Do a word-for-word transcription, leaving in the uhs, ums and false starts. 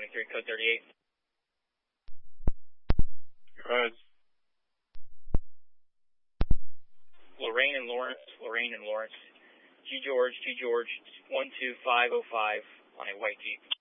three, code thirty-eight. Roads. Lorraine and Lawrence, Lorraine and Lawrence. G George, G George, one two five oh five on a white Jeep.